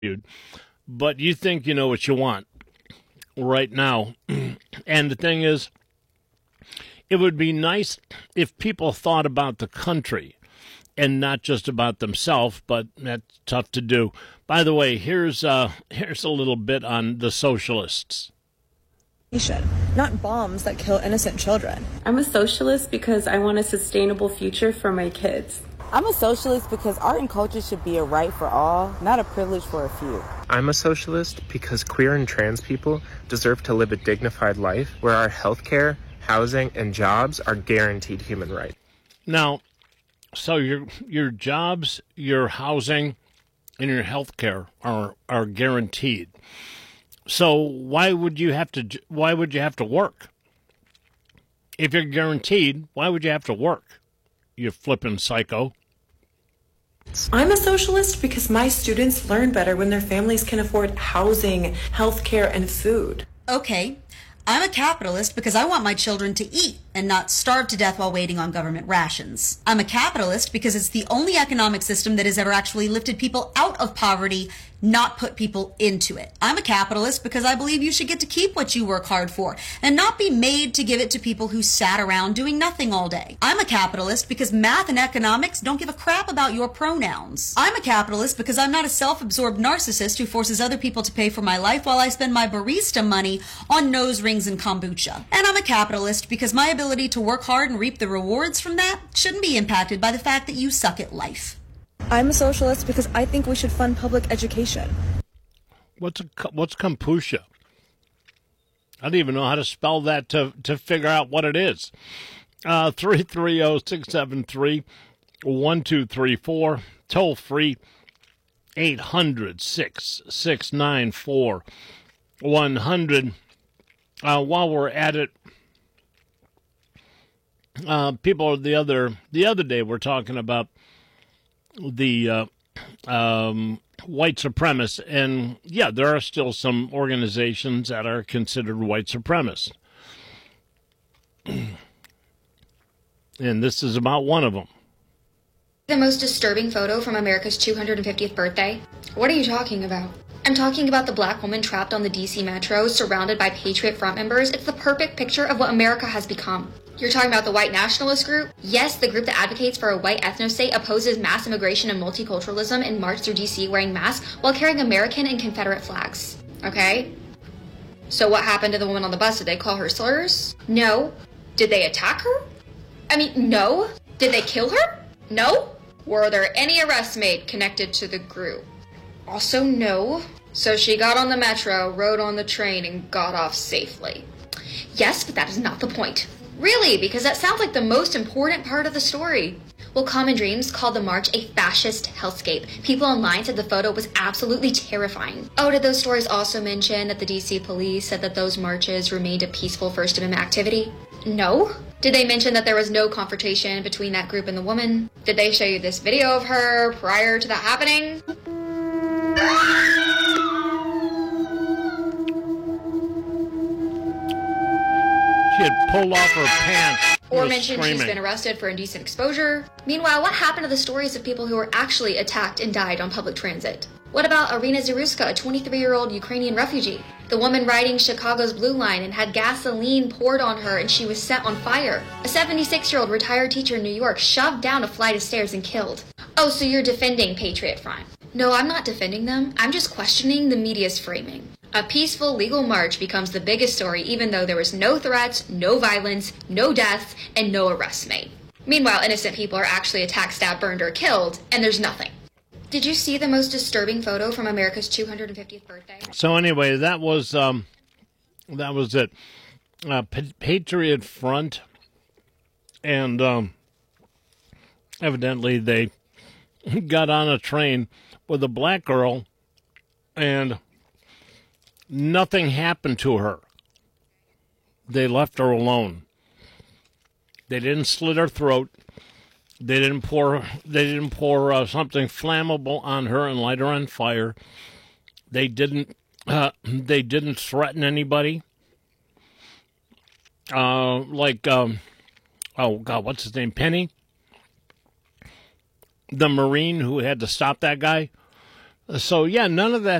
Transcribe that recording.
but you think you know what you want right now. And the thing is, it would be nice if people thought about the country and not just about themselves, but that's tough to do. By the way, here's a little bit on the socialists. Not bombs that kill innocent children. I'm a socialist because I want a sustainable future for my kids. I'm a socialist because art and culture should be a right for all, not a privilege for a few. I'm a socialist because queer and trans people deserve to live a dignified life where our healthcare, housing, and jobs are guaranteed human rights. Now, so your jobs, your housing, and your healthcare are guaranteed. So why would you have to work? If you're guaranteed, why would you have to work? You flippin' psycho. I'm a socialist because my students learn better when their families can afford housing, healthcare, and food. Okay, I'm a capitalist because I want my children to eat and not starve to death while waiting on government rations. I'm a capitalist because it's the only economic system that has ever actually lifted people out of poverty, not put people into it. I'm a capitalist because I believe you should get to keep what you work hard for and not be made to give it to people who sat around doing nothing all day. I'm a capitalist because math and economics don't give a crap about your pronouns. I'm a capitalist because I'm not a self-absorbed narcissist who forces other people to pay for my life while I spend my barista money on nose rings and kombucha. And I'm a capitalist because my ability to work hard and reap the rewards from that shouldn't be impacted by the fact that you suck at life. I'm a socialist because I think we should fund public education. What's kombucha? I don't even know how to spell that to figure out what it is. 330-673-1234. Toll free 800-694-100. While we're at it, people the other day were talking about the white supremacists, and yeah, there are still some organizations that are considered white supremacists, and this is about one of them. The most disturbing photo from America's 250th birthday? What are you talking about? I'm talking about the black woman trapped on the DC Metro, surrounded by Patriot Front members. It's the perfect picture of what America has become. You're talking about the white nationalist group? Yes, the group that advocates for a white ethno-state, opposes mass immigration and multiculturalism, and marched through DC wearing masks while carrying American and Confederate flags. Okay? So what happened to the woman on the bus? Did they call her slurs? No. Did they attack her? I mean, no. Did they kill her? No. Were there any arrests made connected to the group? Also, no. So she got on the metro, rode on the train, and got off safely. Yes, but that is not the point. Really, because that sounds like the most important part of the story. Well, Common Dreams called the march a fascist hellscape. People online said the photo was absolutely terrifying. Oh, did those stories also mention that the DC police said that those marches remained a peaceful First Amendment activity? No. Did they mention that there was no confrontation between that group and the woman? Did they show you this video of her prior to that happening? She had pulled off her pants. Or mentioned she's been arrested for indecent exposure. Meanwhile, what happened to the stories of people who were actually attacked and died on public transit? What about Irina Zaruska, a 23-year-old Ukrainian refugee? The woman riding Chicago's Blue Line and had gasoline poured on her and she was set on fire. A 76-year-old retired teacher in New York shoved down a flight of stairs and killed. Oh, so you're defending Patriot Front? No, I'm not defending them. I'm just questioning the media's framing. A peaceful legal march becomes the biggest story even though there was no threats, no violence, no deaths, and no arrests made. Meanwhile, innocent people are actually attacked, stabbed, burned, or killed, and there's nothing. Did you see the most disturbing photo from America's 250th birthday? So anyway, that was it. Patriot Front, and evidently they got on a train with a black girl, and nothing happened to her. They left her alone. They didn't slit her throat. They didn't pour something flammable on her and light her on fire. They didn't threaten anybody. Oh God, what's his name? Penny, the Marine who had to stop that guy. So, yeah, none of that